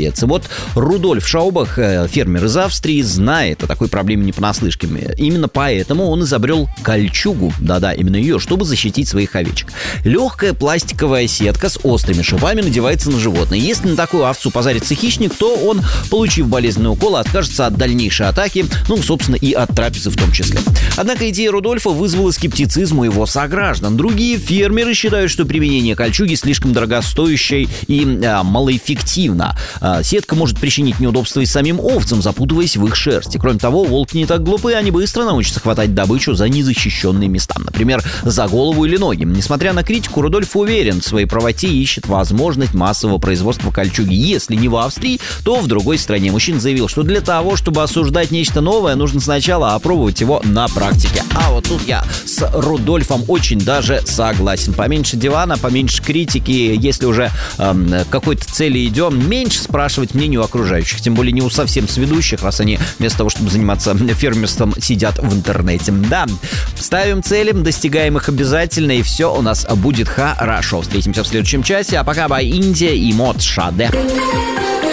овец. И вот Рудольф Шаубах, фермер из Австрии, знает о такой проблеме не понаслышке. Именно поэтому он изобрел кольчугу, да-да, именно ее, чтобы защитить своих овечек. Легкая пластиковая сетка с острыми шипами надевается на животное. Если на такую овцу позарится хищник, то он, получив болезненный укол, откажется от дальнейшей атаки, собственно, и от трапезы в том числе. Однако идея Рудольфа вызвала скептицизм у его сограждан. Другие фермеры считают, что применение кольчуги слишком дорогостоящее и малоэффективно. Сетка может причинить неудобства и самим овцам, запутываясь в их шерсти. Кроме того, волки не так глупы, они быстро научатся хватать добычу за незащищенные места, например, за голову или ноги. Несмотря на критику, Рудольф уверен в своей правоте и ищет возможность массового производства кольчуги. Если не в Австрии, то в другой стране. Мужчина заявил, что для того, чтобы осуждать нечто новое, нужно сначала опробовать его на практике. А вот тут я с Рудольфом очень даже согласен. Поменьше дивана, поменьше критики. Если уже к какой-то цели идем, меньше спрашивать мнение у окружающих. Тем более не у совсем сведущих, раз они вместо того, чтобы заниматься фермерством, сидят в интернете. Да, ставим цели, достигаем их обязательно, и все у нас будет хорошо. Встретимся в следующем часе. А пока бай, Индия и Мод Шаде.